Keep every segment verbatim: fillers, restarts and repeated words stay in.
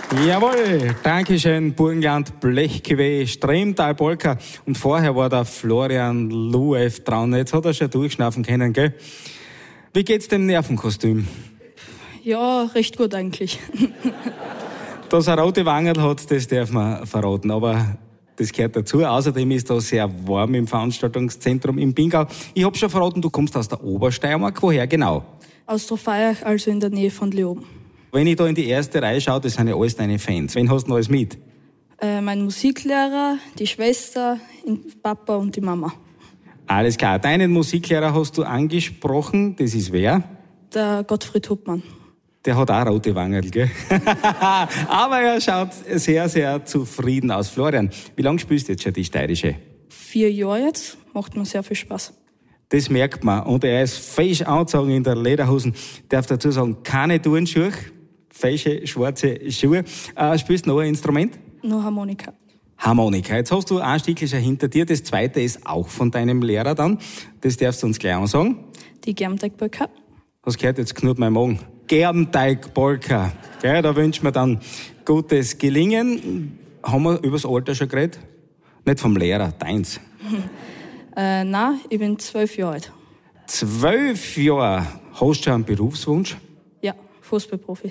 Jawohl, Dankeschön, Burgenland, Blechgeweih, Stremtal Polka. Und vorher war der Florian Luev dran. Jetzt hat er schon durchschnaufen können, gell? Wie geht's dem Nervenkostüm? Ja, recht gut eigentlich. Dass er rote Wangen hat, das darf man verraten, aber das gehört dazu. Außerdem ist da sehr warm im Veranstaltungszentrum im Pingau. Ich hab schon verraten, du kommst aus der Obersteiermark. Woher genau? Aus Trofeiach, also in der Nähe von Leoben. Wenn ich da in die erste Reihe schaue, das sind ja alles deine Fans. Wen hast du noch alles mit? Äh, mein Musiklehrer, die Schwester, Papa und die Mama. Alles klar. Deinen Musiklehrer hast du angesprochen. Das ist wer? Der Gottfried Huppmann. Der hat auch rote Wangen, gell? Aber er schaut sehr, sehr zufrieden aus. Florian, wie lange spielst du jetzt schon die Steirische? Vier Jahre jetzt. Macht mir sehr viel Spaß. Das merkt man. Und er ist fesch angezogen in der Lederhosen. Darf dazu sagen, keine Turnschuhe, fesche, schwarze Schuhe. Äh, spielst du noch ein Instrument? Nur Harmonika. Harmonika. Jetzt hast du ein Stückchen schon hinter dir. Das zweite ist auch von deinem Lehrer dann. Das darfst du uns gleich ansagen. Die Germteig-Polka. Was gehört jetzt knurrt mein Magen? Germteig-Polka. Gell, da wünschen wir dann gutes Gelingen. Haben wir über das Alter schon geredet? Nicht vom Lehrer, deins. äh, nein, ich bin zwölf Jahre alt. Zwölf Jahre. Hast du schon einen Berufswunsch? Ja, Fußballprofi.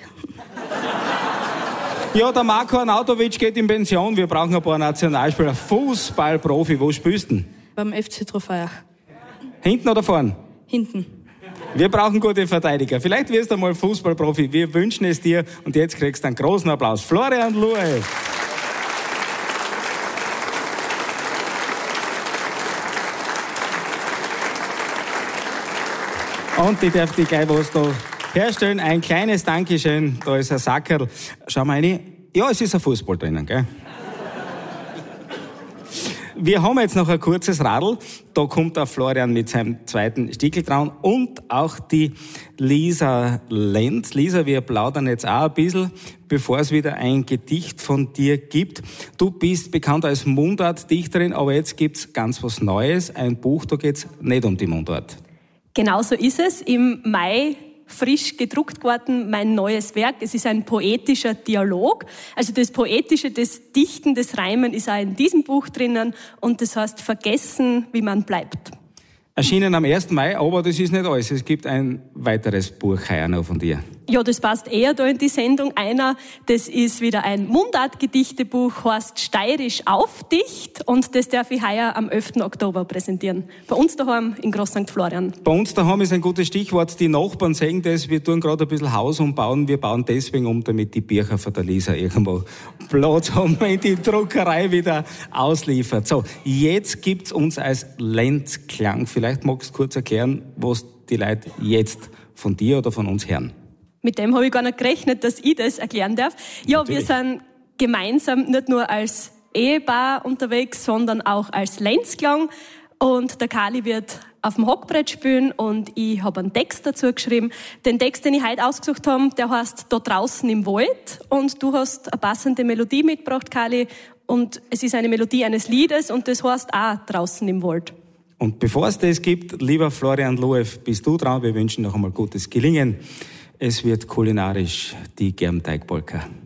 Ja, der Marko Arnautovic geht in Pension. Wir brauchen ein paar Nationalspieler. Fußballprofi, wo spielst du denn? Beim F C Trofeiach. Hinten oder vorn? Hinten. Wir brauchen gute Verteidiger. Vielleicht wirst du mal Fußballprofi. Wir wünschen es dir. Und jetzt kriegst du einen großen Applaus. Florian Luev. Und ich darf dir gleich was da herstellen. Ein kleines Dankeschön. Da ist ein Sackerl. Schau mal rein. Ja, es ist ein Fußball drinnen, gell? Wir haben jetzt noch ein kurzes Radl. Da kommt der Florian mit seinem zweiten Stickel dran und auch die Lisa Lenz. Lisa, wir plaudern jetzt auch ein bisschen, bevor es wieder ein Gedicht von dir gibt. Du bist bekannt als Mundartdichterin, aber jetzt gibt's ganz was Neues. Ein Buch, da geht's nicht um die Mundart. Genau so ist es. Im Mai frisch gedruckt worden, mein neues Werk. Es ist ein poetischer Dialog. Also das Poetische, das Dichten, das Reimen ist auch in diesem Buch drinnen und das heißt Vergessen, wie man bleibt. Erschienen am ersten Mai, aber das ist nicht alles. Es gibt ein weiteres Buch heuer noch von dir. Ja, das passt eher da in die Sendung. Einer, das ist wieder ein Mundartgedichtebuch, heißt Steirisch Aufdicht und das darf ich heuer am elften Oktober präsentieren. Bei uns daheim in Groß Sankt Florian. Bei uns daheim ist ein gutes Stichwort. Die Nachbarn sehen das. Wir tun gerade ein bisschen Haus umbauen. Wir bauen deswegen um, damit die Bücher von der Lisa irgendwo Platz haben, wenn die Druckerei wieder ausliefert. So, jetzt gibt's uns als Lenzklang. Vielleicht magst du kurz erklären, was die Leute jetzt von dir oder von uns hören. Mit dem habe ich gar nicht gerechnet, dass ich das erklären darf. Ja, Natürlich. Wir sind gemeinsam nicht nur als Ehepaar unterwegs, sondern auch als Lenzklang. Und der Kali wird auf dem Hockbrett spielen und ich habe einen Text dazu geschrieben. Den Text, den ich heute ausgesucht habe, der heißt Da draußen im Wald. Und du hast eine passende Melodie mitgebracht, Kali. Und es ist eine Melodie eines Liedes und das heißt auch Draußen im Wald. Und bevor es das gibt, lieber Florian Luev, bist du dran. Wir wünschen noch einmal gutes Gelingen. Es wird kulinarisch die Germteig-Polka.